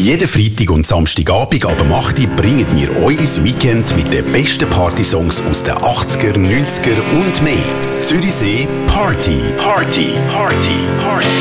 Jeden Freitag und Samstagabend ab 8 Uhr bringen wir euch ins Weekend mit den besten Partysongs aus den 80er, 90er und mehr. Zürichsee Party. Party. Party. Party.